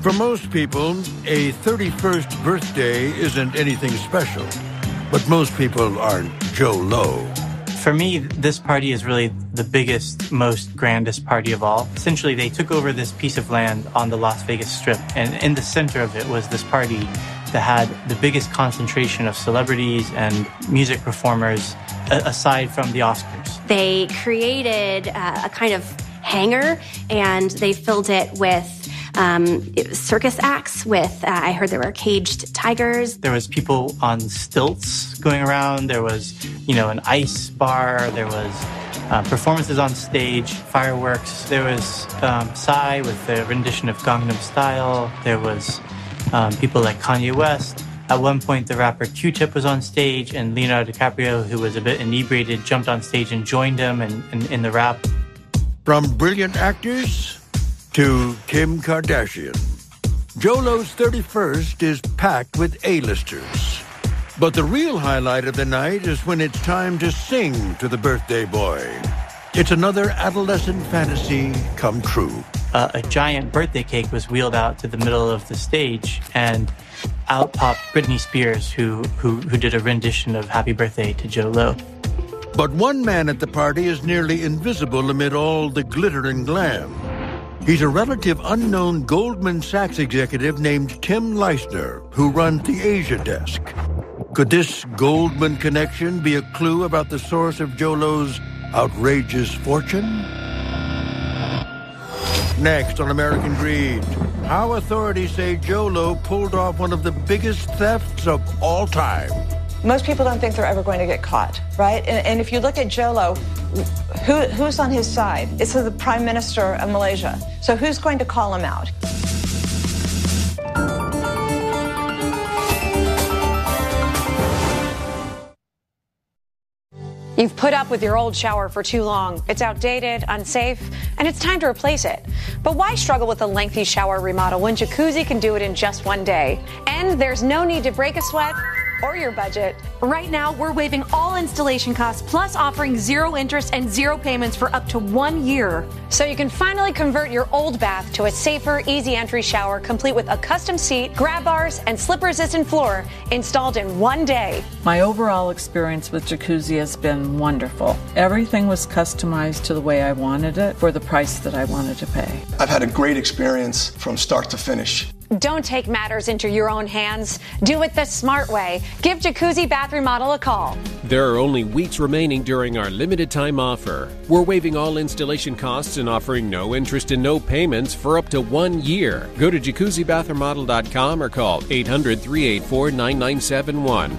For most people, a 31st birthday isn't anything special. But most people aren't Joe Low. For me, this party is really the biggest, most grandest party of all. Essentially, they took over this piece of land on the Las Vegas Strip, and in the center of it was this party that had the biggest concentration of celebrities and music performers aside from the Oscars. They created a kind of hangar, and they filled it with circus acts with, I heard there were caged tigers. There was people on stilts going around. There was, an ice bar. There was performances on stage, fireworks. There was Psy with the rendition of Gangnam Style. There was people like Kanye West. At one point, the rapper Q-Tip was on stage, and Leonardo DiCaprio, who was a bit inebriated, jumped on stage and joined him in the rap. From brilliant actors to Kim Kardashian, Joe Low's 31st is packed with A-listers. But the real highlight of the night is when it's time to sing to the birthday boy. It's another adolescent fantasy come true. A giant birthday cake was wheeled out to the middle of the stage, and out popped Britney Spears, who did a rendition of Happy Birthday to Joe Low. But one man at the party is nearly invisible amid all the glitter and glam. He's a relative unknown Goldman Sachs executive named Tim Leissner, who runs the Asia desk. Could this Goldman connection be a clue about the source of Joe Low's outrageous fortune? Next on American Greed, how authorities say Joe Low pulled off one of the biggest thefts of all time. Most people don't think they're ever going to get caught, right? And if you look at Joe Low, who's on his side? It's the Prime Minister of Malaysia. So who's going to call him out? You've put up with your old shower for too long. It's outdated, unsafe, and it's time to replace it. But why struggle with a lengthy shower remodel when Jacuzzi can do it in just one day? And there's no need to break a sweat or your budget. Right now, we're waiving all installation costs, plus offering 0 interest and 0 payments for up to 1 year. So you can finally convert your old bath to a safer, easy entry shower, complete with a custom seat, grab bars, and slip-resistant floor installed in 1 day. My overall experience with Jacuzzi has been wonderful. Everything was customized to the way I wanted it for the price that I wanted to pay. I've had a great experience from start to finish. Don't take matters into your own hands. Do it the smart way. Give Jacuzzi Bath Remodel a call. There are only weeks remaining during our limited time offer. We're waiving all installation costs and offering no interest and no payments for up to 1 year. Go to jacuzzibathremodel.com or call 800-384-9971.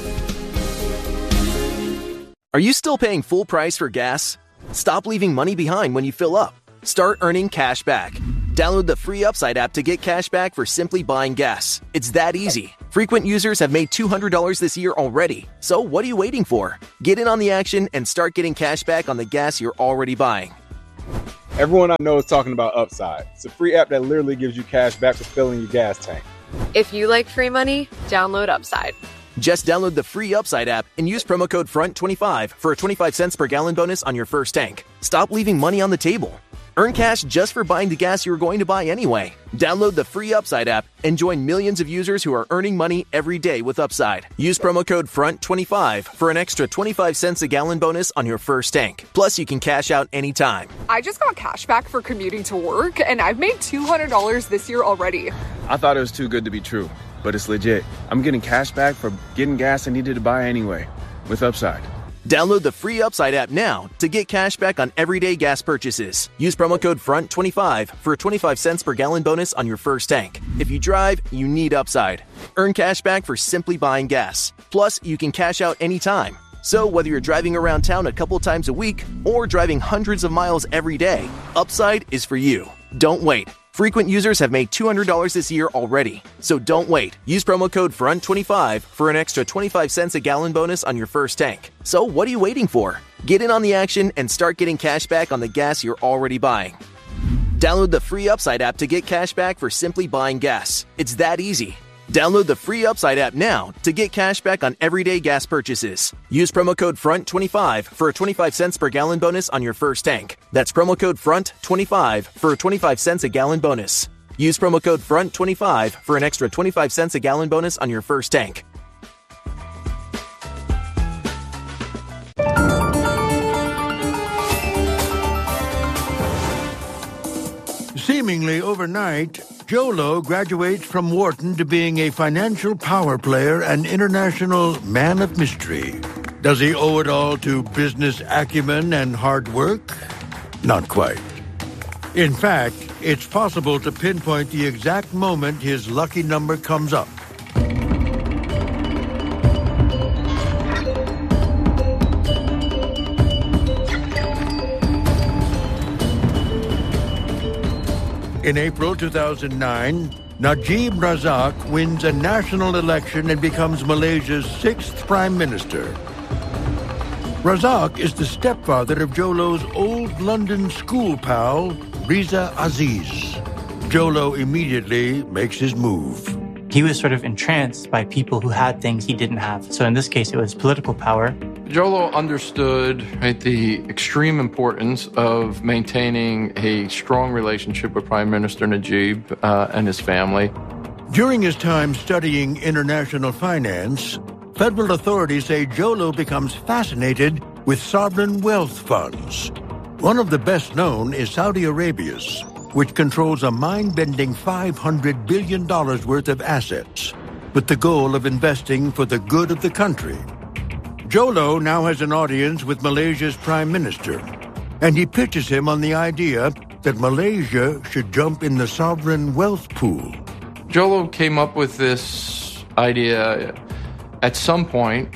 Are you still paying full price for gas? Stop leaving money behind when you fill up. Start earning cash back. Download the free Upside app to get cash back for simply buying gas. It's that easy. Frequent users have made $200 this year already. So what are you waiting for? Get in on the action and start getting cash back on the gas you're already buying. Everyone I know is talking about Upside. It's a free app that literally gives you cash back for filling your gas tank. If you like free money, download Upside. Just download the free Upside app and use promo code FRONT25 for a 25 cents per gallon bonus on your first tank. Stop leaving money on the table. Earn cash just for buying the gas you're going to buy anyway. Download the free Upside app and join millions of users who are earning money every day with Upside. Use promo code FRONT25 for an extra 25 cents a gallon bonus on your first tank. Plus, you can cash out anytime. I just got cash back for commuting to work, and I've made $200 this year already. I thought it was too good to be true, but it's legit. I'm getting cash back for getting gas I needed to buy anyway with Upside. Download the free Upside app now to get cash back on everyday gas purchases. Use promo code FRONT25 for a 25 cents per gallon bonus on your first tank. If you drive, you need Upside. Earn cash back for simply buying gas. Plus, you can cash out anytime. So whether you're driving around town a couple times a week or driving hundreds of miles every day, Upside is for you. Don't wait. Frequent users have made $200 this year already. So don't wait. Use promo code FRONT25 for an extra 25 cents a gallon bonus on your first tank. So what are you waiting for? Get in on the action and start getting cash back on the gas you're already buying. Download the free Upside app to get cash back for simply buying gas. It's that easy. Download the free Upside app now to get cash back on everyday gas purchases. Use promo code FRONT25 for a 25 cents per gallon bonus on your first tank. That's promo code FRONT25 for a 25 cents a gallon bonus. Use promo code FRONT25 for an extra 25 cents a gallon bonus on your first tank. Seemingly overnight, Jolo graduates from Wharton to being a financial power player and international man of mystery. Does he owe it all to business acumen and hard work? Not quite. In fact, it's possible to pinpoint the exact moment his lucky number comes up. In April 2009, Najib Razak wins a national election and becomes Malaysia's 6th prime minister. Razak is the stepfather of Jolo's old London school pal, Riza Aziz. Jolo immediately makes his move. He was sort of entranced by people who had things he didn't have. So in this case, it was political power. Jolo understood the extreme importance of maintaining a strong relationship with Prime Minister Najib and his family. During his time studying international finance, federal authorities say Jolo becomes fascinated with sovereign wealth funds. One of the best known is Saudi Arabia's, which controls a mind-bending $500 billion worth of assets, with the goal of investing for the good of the country. Jolo now has an audience with Malaysia's Prime Minister, and he pitches him on the idea that Malaysia should jump in the sovereign wealth pool. Jolo came up with this idea at some point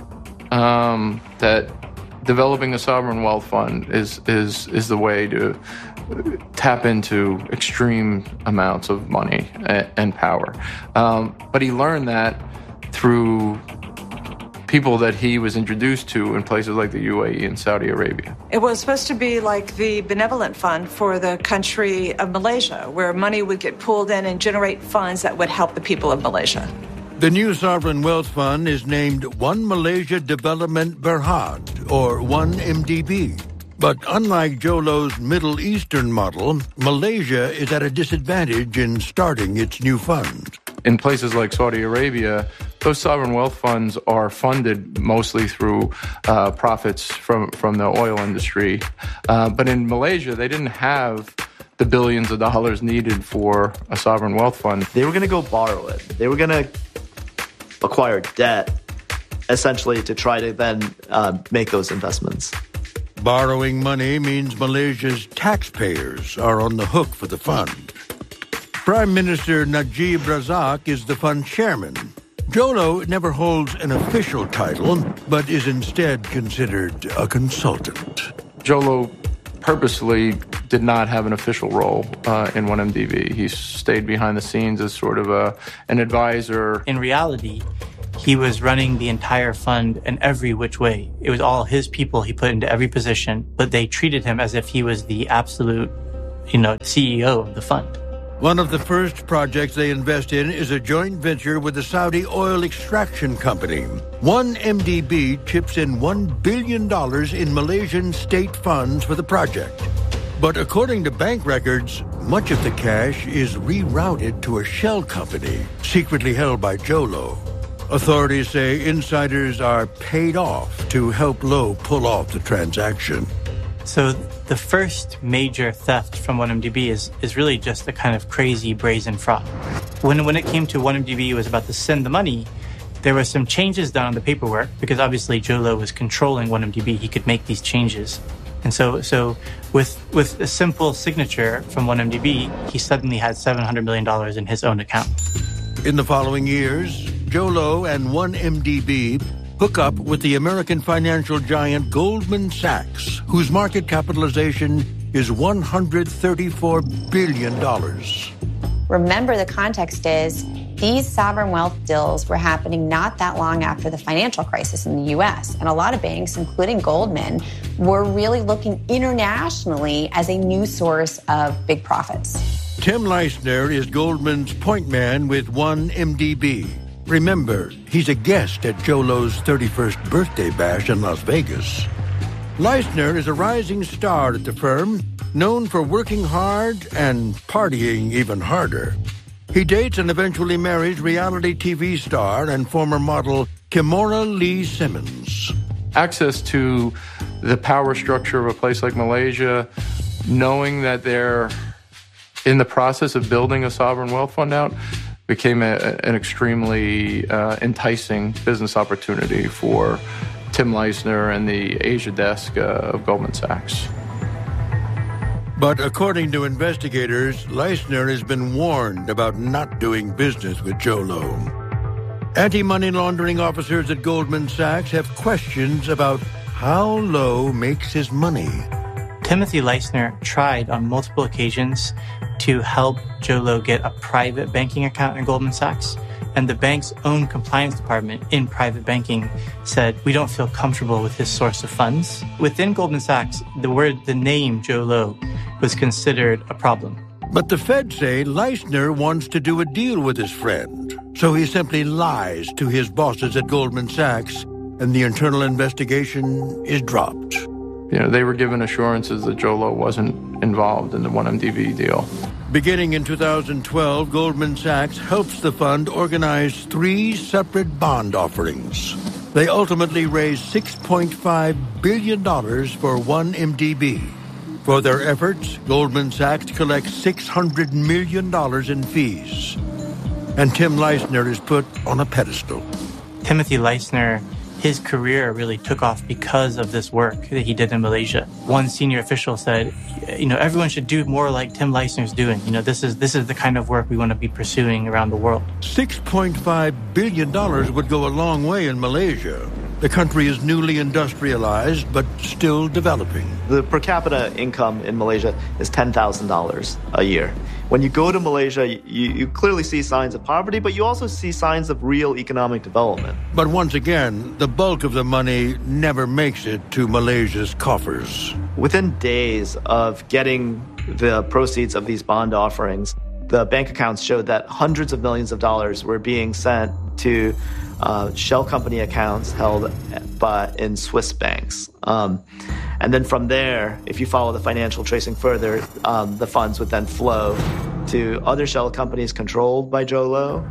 that developing a sovereign wealth fund is the way to tap into extreme amounts of money and power. But he learned that through people that he was introduced to in places like the UAE and Saudi Arabia. It was supposed to be like the benevolent fund for the country of Malaysia, where money would get pooled in and generate funds that would help the people of Malaysia. The new sovereign wealth fund is named One Malaysia Development Berhad, or 1MDB. But unlike Jolo's Middle Eastern model, Malaysia is at a disadvantage in starting its new fund. In places like Saudi Arabia, those sovereign wealth funds are funded mostly through profits from the oil industry. But in Malaysia, they didn't have the billions of dollars needed for a sovereign wealth fund. They were going to go borrow it. They were going to acquire debt, essentially, to try to then make those investments. Borrowing money means Malaysia's taxpayers are on the hook for the fund. Prime Minister Najib Razak is the fund chairman. Jolo never holds an official title, but is instead considered a consultant. Jolo purposely did not have an official role in 1MDB. He stayed behind the scenes as sort of an advisor. In reality, he was running the entire fund in every which way. It was all his people he put into every position, but they treated him as if he was the absolute, CEO of the fund. One of the first projects they invest in is a joint venture with the Saudi oil extraction company. 1MDB chips in $1 billion in Malaysian state funds for the project. But according to bank records, much of the cash is rerouted to a shell company, secretly held by Jolo. Authorities say insiders are paid off to help Low pull off the transaction. So the first major theft from 1MDB is really just a kind of crazy, brazen fraud. When it came to 1MDB was about to send the money, there were some changes done on the paperwork because obviously Jolo was controlling 1MDB. He could make these changes. And so with a simple signature from 1MDB, he suddenly had $700 million in his own account. In the following years, Jolo and 1MDB hook up with the American financial giant Goldman Sachs, whose market capitalization is $134 billion. Remember, the context is these sovereign wealth deals were happening not that long after the financial crisis in the U.S., and a lot of banks, including Goldman, were really looking internationally as a new source of big profits. Tim Leissner is Goldman's point man with 1MDB. Remember, he's a guest at Jolo's 31st birthday bash in Las Vegas. Leissner is a rising star at the firm, known for working hard and partying even harder. He dates and eventually marries reality TV star and former model Kimora Lee Simmons. Access to the power structure of a place like Malaysia, knowing that they're in the process of building a sovereign wealth fund out, became an extremely enticing business opportunity for Tim Leissner and the Asia desk of Goldman Sachs. But according to investigators, Leissner has been warned about not doing business with Jho Low. Anti-money laundering officers at Goldman Sachs have questions about how Low makes his money. Timothy Leissner tried on multiple occasions to help Jho Low get a private banking account in Goldman Sachs. And the bank's own compliance department in private banking said, we don't feel comfortable with his source of funds. Within Goldman Sachs, the name Jho Low was considered a problem. But the Fed say Leissner wants to do a deal with his friend. So he simply lies to his bosses at Goldman Sachs, and the internal investigation is dropped. They were given assurances that Jho Low wasn't involved in the 1MDB deal. Beginning in 2012, Goldman Sachs helps the fund organize 3 separate bond offerings. They ultimately raised $6.5 billion for 1MDB. For their efforts, Goldman Sachs collects $600 million in fees. And Tim Leissner is put on a pedestal. Timothy Leissner, his career really took off because of this work that he did in Malaysia. One senior official said, everyone should do more like Tim Leissner's doing. This is the kind of work we want to be pursuing around the world. $6.5 billion would go a long way in Malaysia. The country is newly industrialized, but still developing. The per capita income in Malaysia is $10,000 a year. When you go to Malaysia, you clearly see signs of poverty, but you also see signs of real economic development. But once again, the bulk of the money never makes it to Malaysia's coffers. Within days of getting the proceeds of these bond offerings, the bank accounts showed that hundreds of millions of dollars were being sent to shell company accounts held in Swiss banks. And then from there, if you follow the financial tracing further, the funds would then flow to other shell companies controlled by Jho Low.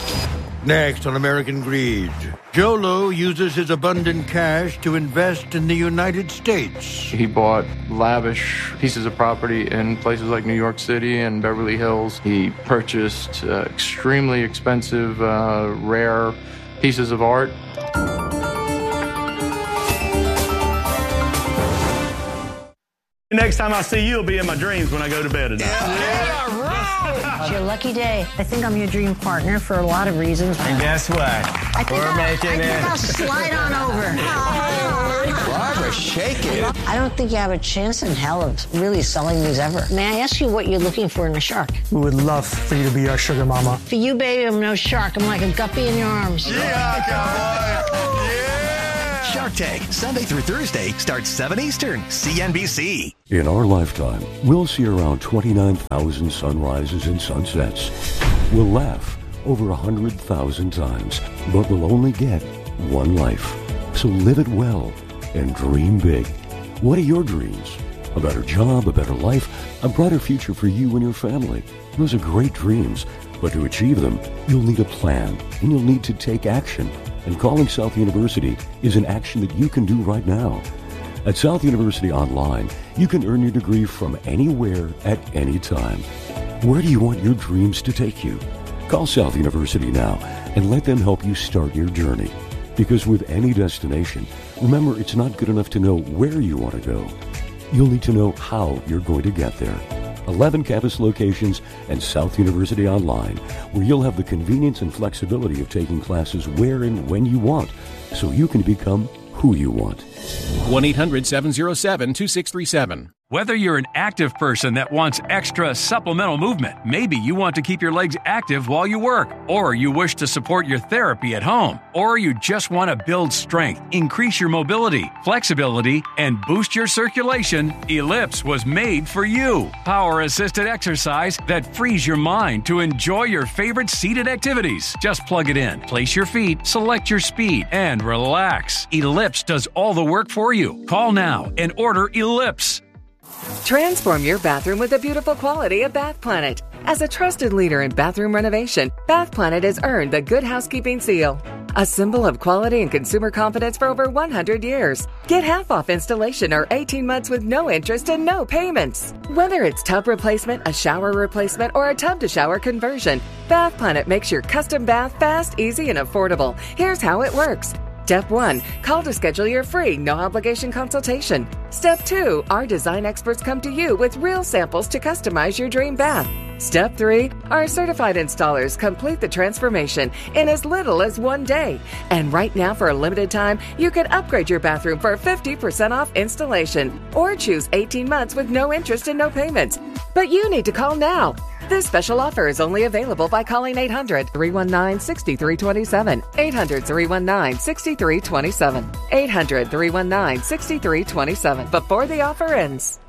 Next on American Greed, Jho Low uses his abundant cash to invest in the United States. He bought lavish pieces of property in places like New York City and Beverly Hills. He purchased extremely expensive, rare pieces of art. Next time I see you, you'll be in my dreams when I go to bed at night. Yeah, right. It's your lucky day. I think I'm your dream partner for a lot of reasons. And guess what? I think I'll slide on over. Barbara, shake it. I don't think you have a chance in hell of really selling these ever. May I ask you what you're looking for in a shark? We would love for you to be our sugar mama. For you, baby, I'm no shark. I'm like a guppy in your arms. Yeah, cowboy. Shark Tank, Sunday through Thursday, starts 7 Eastern, CNBC. In our lifetime, we'll see around 29,000 sunrises and sunsets. We'll laugh over 100,000 times, but we'll only get one life. So live it well and dream big. What are your dreams? A better job, a better life, a brighter future for you and your family. Those are great dreams, but to achieve them, you'll need a plan, and you'll need to take action. And calling South University is an action that you can do right now. At South University Online, you can earn your degree from anywhere at any time. Where do you want your dreams to take you? Call South University now and let them help you start your journey. Because with any destination, remember, it's not good enough to know where you want to go. You'll need to know how you're going to get there. 11 campus locations and South University Online, where you'll have the convenience and flexibility of taking classes where and when you want, so you can become who you want. 1-800-707-2637. Whether you're an active person that wants extra supplemental movement, maybe you want to keep your legs active while you work, or you wish to support your therapy at home, or you just want to build strength, increase your mobility, flexibility, and boost your circulation, Ellipse was made for you. Power-assisted exercise that frees your mind to enjoy your favorite seated activities. Just plug it in, place your feet, select your speed, and relax. Ellipse does all the work for you. Call now and order Ellipse. Transform your bathroom with the beautiful quality of Bath Planet. As a trusted leader in bathroom renovation, Bath Planet has earned the Good Housekeeping seal, a symbol of quality and consumer confidence for over 100 years. Get half off installation or 18 months with no interest and no payments. Whether it's tub replacement, a shower replacement, or a tub-to-shower conversion, Bath Planet makes your custom bath fast, easy, and affordable. Here's how it works. Step 1, call to schedule your free, no-obligation consultation. Step 2, our design experts come to you with real samples to customize your dream bath. Step 3, our certified installers complete the transformation in as little as 1 day. And right now, for a limited time, you can upgrade your bathroom for 50% off installation or choose 18 months with no interest and no payments. But you need to call now. This special offer is only available by calling 800-319-6327. 800-319-6327. 800-319-6327 before the offer ends.